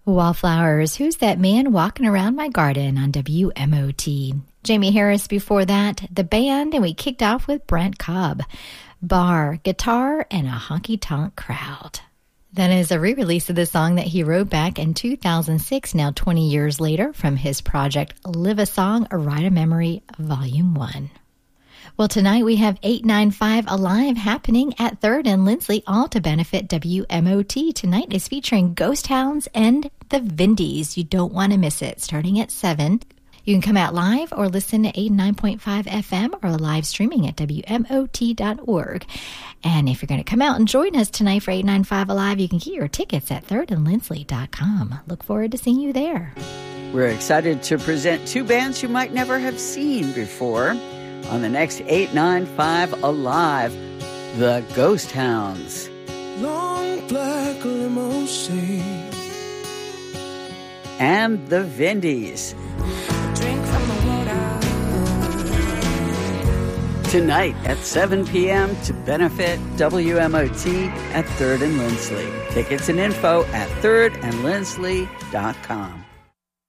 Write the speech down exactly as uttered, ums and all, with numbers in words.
Wallflowers, Who's That Man Walking Around My Garden on W M O T. Jamie Harris before that, the band, and we kicked off with Brent Cobb. Bar, Guitar, and a Honky-Tonk Crowd. That is a re-release of the song that he wrote back in two thousand six, now twenty years later, from his project Live a Song, Write a Memory, Volume one. Well, tonight we have eight ninety-five Alive happening at third and Lindsley, all to benefit W M O T. Tonight is featuring Ghost Hounds and the Vindies. You don't want to miss it, starting at seven. You can come out live or listen to eighty-nine point five F M or live streaming at W M O T dot org. And if you're going to come out and join us tonight for eight ninety-five Alive, you can get your tickets at third and lindsley dot com. Look forward to seeing you there. We're excited to present two bands you might never have seen before on the next eight ninety-five Alive, the Ghost Hounds. Long black limousine. And the Vindies. Drink from the water. Tonight at seven p.m. to benefit W M O T at third and Lindsley. Tickets and info at third and lindsley dot com.